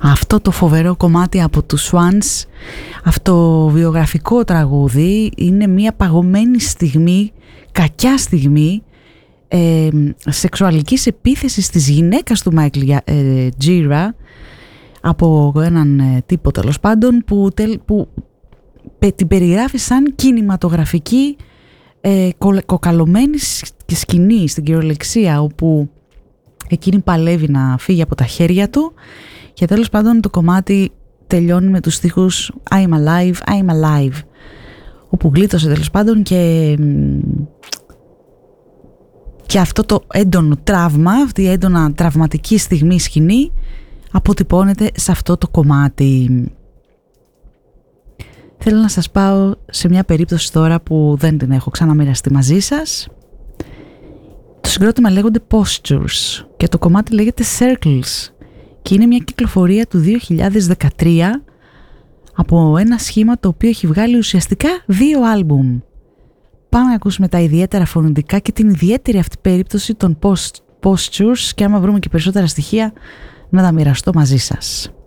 Αυτό το φοβερό κομμάτι από τους Swans, αυτοβιογραφικό τραγούδι, είναι μια παγωμένη στιγμή, κακιά στιγμή, σεξουαλικής επίθεσης της γυναίκας του Μάικλ Τζίρα από έναν τύπο τέλος πάντων που την περιγράφει σαν κινηματογραφική κοκαλωμένη σκηνή στην κυριολεξία, όπου εκείνη παλεύει να φύγει από τα χέρια του και τέλος πάντων το κομμάτι τελειώνει με τους στίχους I'm alive, I'm alive, όπου γλίτωσε τέλος πάντων και αυτό το έντονο τραύμα, αυτή η έντονα τραυματική στιγμή σκηνή αποτυπώνεται σε αυτό το κομμάτι. Θέλω να σας πάω σε μια περίπτωση τώρα που δεν την έχω ξαναμοιραστεί μαζί σας. Το συγκρότημα λέγονται Postures και το κομμάτι λέγεται Circles και είναι μια κυκλοφορία του 2013 από ένα σχήμα το οποίο έχει βγάλει ουσιαστικά 2 άλμπουμ. Πάμε να ακούσουμε τα ιδιαίτερα φωνητικά και την ιδιαίτερη αυτή περίπτωση των Postures και άμα βρούμε και περισσότερα στοιχεία να τα μοιραστώ μαζί σας.